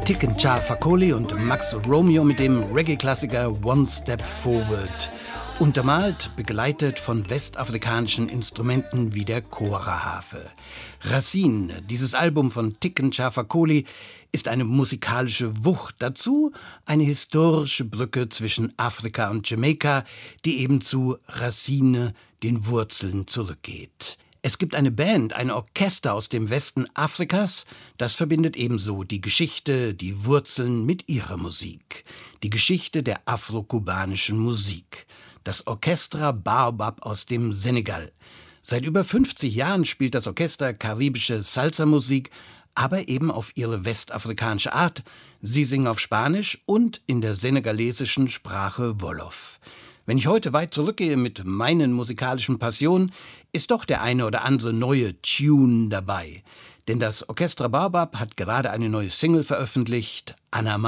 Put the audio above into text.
Tiken Jah Fakoly und Max Romeo mit dem Reggae-Klassiker One Step Forward. Untermalt, begleitet von westafrikanischen Instrumenten wie der Kora-Harfe. Racine, dieses Album von Tiken Jah Fakoly, ist eine musikalische Wucht. Dazu eine historische Brücke zwischen Afrika und Jamaika, die eben zu Racine, den Wurzeln, zurückgeht. Es gibt eine Band, ein Orchester aus dem Westen Afrikas, das verbindet ebenso die Geschichte, die Wurzeln mit ihrer Musik. Die Geschichte der afro-kubanischen Musik. Das Orchestra Baobab aus dem Senegal. Seit über 50 Jahren spielt das Orchester karibische Salsa-Musik, aber eben auf ihre westafrikanische Art. Sie singen auf Spanisch und in der senegalesischen Sprache Wolof. Wenn ich heute weit zurückgehe mit meinen musikalischen Passionen, ist doch der eine oder andere neue Tune dabei. Denn das Orchestra Baobab hat gerade eine neue Single veröffentlicht, Anna